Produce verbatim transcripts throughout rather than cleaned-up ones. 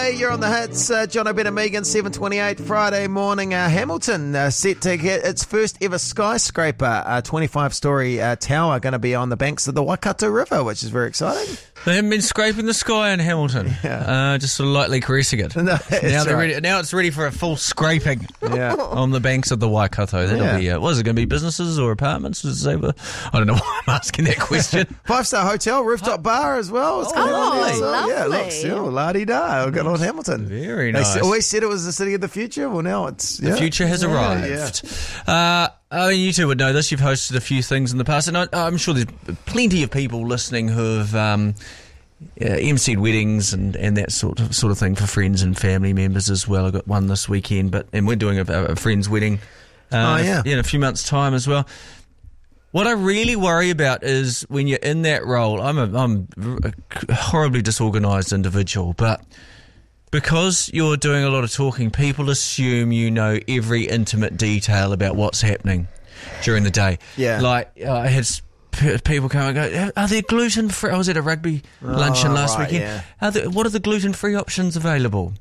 Hey, you're on the hits. Uh, John O'Brien and Megan, seven twenty-eight Friday morning. Uh, Hamilton uh, set to get its first ever skyscraper, a twenty-five story uh, tower, going to be on the banks of the Waikato River, which is very exciting. They haven't been scraping the sky in Hamilton, Yeah. uh, just sort of lightly caressing it. No, now, they're right. ready, now it's ready for a full scraping Yeah. on the banks of the Waikato. That'll Yeah. be, uh, what is it going to be, businesses or apartments? Is it over? I don't know why I'm asking that question. Five-star hotel, rooftop bar as well. It's Oh, going on there. lovely. So, yeah, Lovely. looks, yeah, la-di-da. Good old Hamilton. Very They nice. s- always said it was the city of the future. Well, now it's... The yeah. future has Yeah, arrived. Uh, I mean, you two would know this. You've hosted a few things in the past, and I, I'm sure there's plenty of people listening who have um, uh, emceed weddings and, and that sort of sort of thing for friends and family members as well. I got one this weekend, but and we're doing a, a friend's wedding. Uh, Oh, yeah. in a few months' time as well. What I really worry about is when you're in that role. I'm a, I'm a horribly disorganised individual, but because you're doing a lot of talking, people assume you know every intimate detail about what's happening during the day. Yeah. Like, uh, I had s- p- people come and go, are there gluten-free... I was at a rugby luncheon last right, weekend. yeah. Are there, what are the gluten-free options available?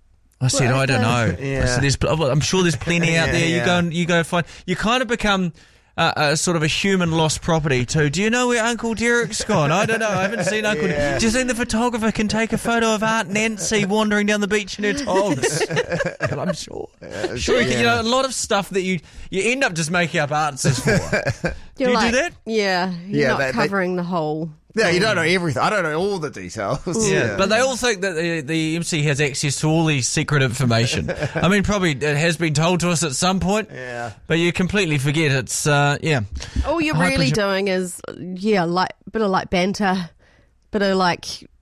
I said, I don't know. Yeah. I said, there's, pl- I'm sure there's plenty out Yeah, there. You yeah. go and you go find... You kind of become... Uh, a sort of a human lost property too. Do you know where Uncle Derek's gone? I don't know. I haven't seen Uncle. Yeah. Do you think the photographer can take a photo of Aunt Nancy wandering down the beach in her togs? And I'm sure. Sure, you, can, you know, a lot of stuff that you you end up just making up answers for. You're do you like, do that? Yeah, you're Yeah, not they- they- covering the whole. Yeah, you don't know everything. I don't know all the details. Yeah, but they all think that the, the M C has access to all these secret information. I mean, probably it has been told to us at some point. Yeah. But you completely forget it's, uh, yeah. All you're High really pressure- doing is, yeah, like bit of like banter, bit of like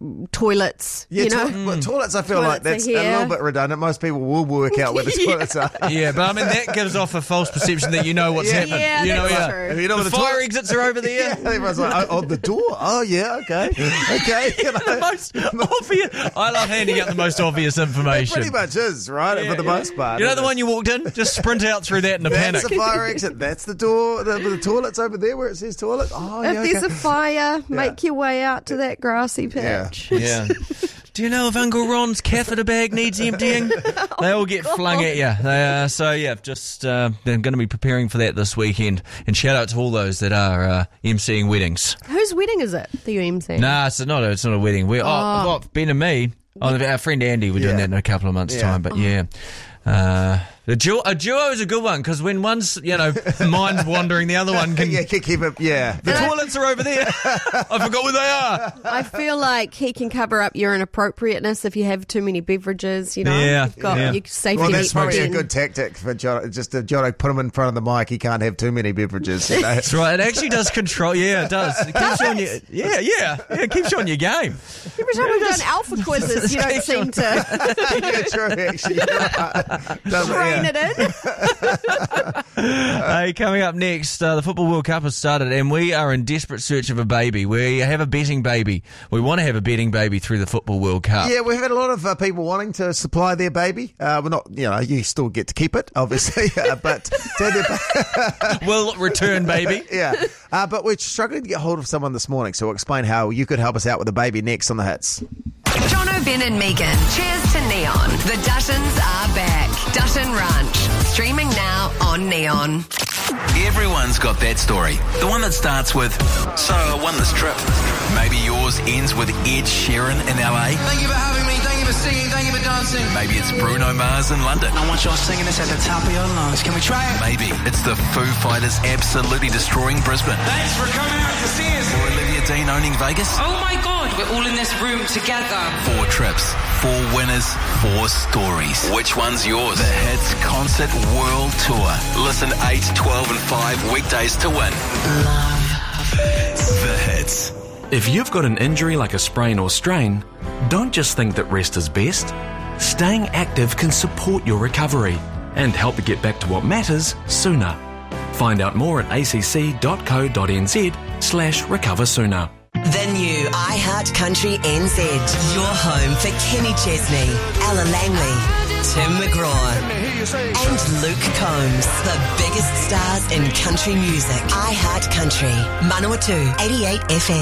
toilets. Yeah, you know, to- well, toilets, I feel like Toilets that's are a little here. bit redundant. Most people will work out where the Yeah. toilets are. Yeah, but I mean, that gives off a false perception that you know what's Yeah. happening. Yeah, you know, that's yeah. true. If you know The where the fire toilet- exits are over there. Yeah, everyone's like, oh, oh, the door? Oh, yeah, okay. Okay. You know, The most obvious. I love handing out the most obvious information. pretty much is, right, Yeah, for the yeah. most part. You know It the is. one you walked in? Just sprint out through that in a That's panic. the fire exit. That's the door. The, the toilet's over there where it says toilet. Oh, if yeah, there's okay. a fire, make your way out to that grassy Yeah. patch. Yeah. Do you know if Uncle Ron's catheter bag needs emptying? They all get flung at you. They, uh, so, yeah, just uh, they're going to be preparing for that this weekend. And shout out to all those that are uh, emceeing weddings. Whose wedding is it that you're emceeing? Nah, it's not a, it's not a wedding. We're, oh, Oh. well, Ben and me, oh, our friend Andy, we're doing Yeah. that in a couple of months' Yeah. time. But, yeah. Uh, a, duo, a duo is a good one because when one's, you know, mind's wandering, the other one can... yeah, keep, keep it, yeah. The toilets are over there. I forgot where they are. I feel like he can cover up your inappropriateness if you have too many beverages. You know, Yeah, you've got yeah. your safety Well, that's net probably a then. good tactic for John. Just to John, put him in front of the mic. He can't have too many beverages. You know? That's right. It actually does control. Yeah, it does. It keeps you on your, yeah, yeah, yeah. It keeps you on your game. Every time we've done alpha quizzes, you don't Keeps seem on- to yeah, true. Actually, you're right. Doesn't- rein yeah. it in. Hey, coming up next, uh, the Football World Cup has started, and we are in desperate search of a baby. We have a betting baby. We want to have a betting baby through the Football World Cup. Yeah, we've had a lot of uh, people wanting to supply their baby. Uh, we're not, you know, you still get to keep it, obviously, uh, but to have their ba- We'll return, baby. yeah. Uh, but we're struggling to get hold of someone this morning, so we'll explain how you could help us out with a baby next on the hits. John O'Brien and Megan. Cheers to Neon. The Duttons are back. Dutton Ranch. Streaming now on Neon. Everyone's got that story. The one that starts with, so I won this trip. Maybe yours ends with Ed Sheeran in L A. Thank you for having me. Thank you for singing. Thank you for dancing. Maybe it's Bruno Mars in London. I want y'all singing this at the top of your lungs. Can we try it? Maybe it's the Foo Fighters absolutely destroying Brisbane. Thanks for coming out to see us. Or Olivia Dean owning Vegas. Oh my God, we're all in this room together. Four trips, four winners, four stories. Which one's yours? The Hits Concert World Tour. Listen eight, twelve and five weekdays to win. The Hits. If you've got an injury like a sprain or strain, don't just think that rest is best. Staying active can support your recovery and help you get back to what matters sooner. Find out more at acc.co.nz slash recover sooner. The new iHeartCountry N Z. Your home for Kenny Chesney, Ella Langley, Tim McGraw, and Luke Combs. The biggest stars in country music. iHeartCountry. Manawatu eighty-eight F M.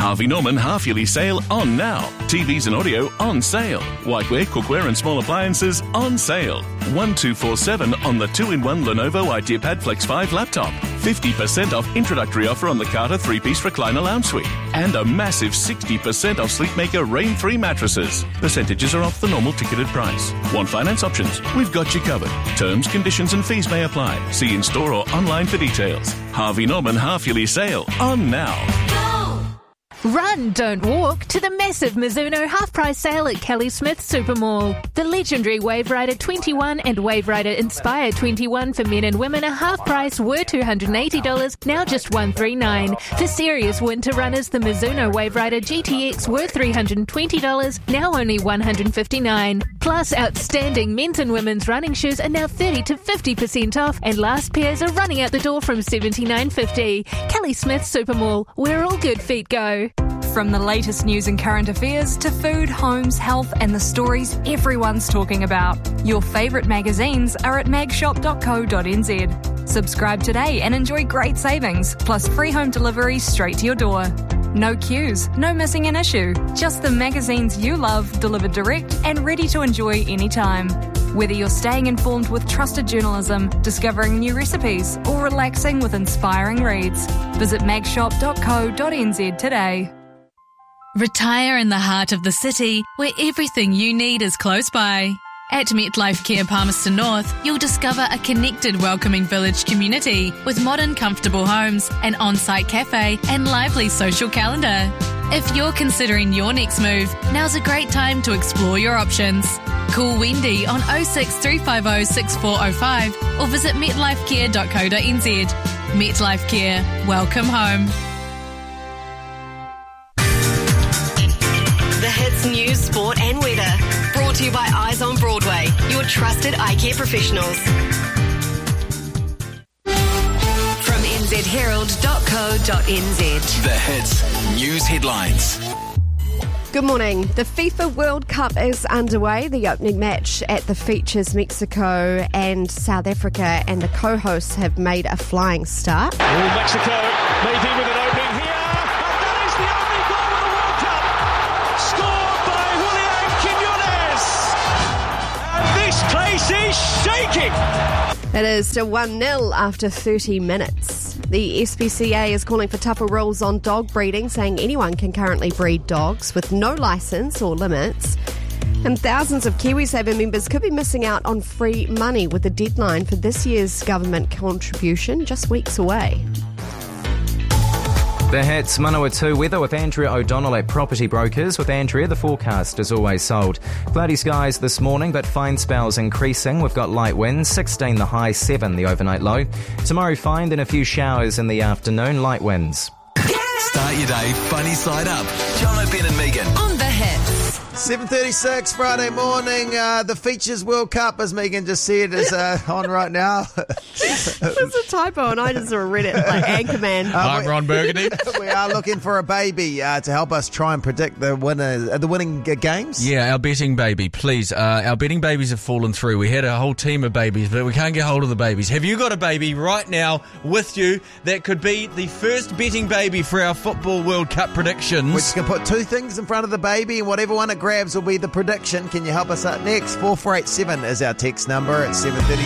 Harvey Norman half-yearly sale on now. T Vs and audio on sale. Whiteware, cookware and small appliances on sale. one two four seven on the two in one Lenovo IdeaPad Flex five laptop. fifty percent off introductory offer on the Carter three-piece recliner lounge suite. And a massive sixty percent off Sleepmaker Rain three mattresses. Percentages are off the normal ticketed price. Want finance options? We've got you covered. Terms, conditions and fees may apply. See in-store or online for details. Harvey Norman half-yearly sale on now. Run, don't walk, to the massive Mizuno half-price sale at Kelly Smith Supermall. The legendary Wave Rider twenty-one and Wave Rider Inspire twenty-one for men and women are half-price, were two hundred eighty dollars, now just one hundred thirty-nine dollars. For serious winter runners, the Mizuno Wave Rider G T X were three hundred twenty dollars, now only one hundred fifty-nine dollars. Plus, outstanding men's and women's running shoes are now thirty to fifty percent off, and last pairs are running out the door from seventy-nine fifty. Kelly Smith Supermall, where all good feet go. From the latest news and current affairs to food, homes, health and the stories everyone's talking about. Your favourite magazines are at mag shop dot co dot n z. Subscribe today and enjoy great savings, plus free home delivery straight to your door. No queues, no missing an issue. Just the magazines you love delivered direct and ready to enjoy anytime. Whether you're staying informed with trusted journalism, discovering new recipes or relaxing with inspiring reads, visit mag shop dot co dot n z today. Retire in the heart of the city, where everything you need is close by. At MetLife Care Palmerston North, you'll discover a connected, welcoming village community with modern, comfortable homes, an on-site cafe and lively social calendar. If you're considering your next move, now's a great time to explore your options. Call Wendy on oh six three five oh six four oh five or visit met life care dot co dot n z. MetLife Care, welcome home. The Hits News, Sport and Weather. Brought to you by Eyes on Broadway, your trusted eye care professionals. From n z herald dot co dot n z. The Hits News headlines. Good morning. The FIFA World Cup is underway. The opening match at the features Mexico and South Africa, and the co-hosts have made a flying start. Oh, Mexico maybe with an opening here. Place is shaking. It is one nil after thirty minutes. The S P C A is calling for tougher rules on dog breeding, saying anyone can currently breed dogs with no licence or limits. And thousands of KiwiSaver members could be missing out on free money, with the deadline for this year's government contribution just weeks away. The Hits Manawatu weather with Andrea O'Donnell at Property Brokers. With Andrea, the forecast is always sold. Cloudy skies this morning, but fine spells increasing. We've got light winds, sixteen the high, seven the overnight low. Tomorrow fine, then a few showers in the afternoon, light winds. Start your day funny side up. John O'Ben and Megan on The Hits. seven thirty-six Friday morning. Uh, the Features World Cup, as Megan just said, is uh, on right now. There's a typo, and I just sort of read it like Anchorman. Uh, like Ron Burgundy. We are looking for a baby uh, to help us try and predict the winner, uh, the winning g- games. Yeah, our betting baby, please. Uh, our betting babies have fallen through. We had a whole team of babies, but we can't get hold of the babies. Have you got a baby right now with you that could be the first betting baby for our Football World Cup predictions? Which can put two things in front of the baby, and whatever one it grabs will be the prediction. Can you help us out next? four four eight seven is our text number at seven thirty.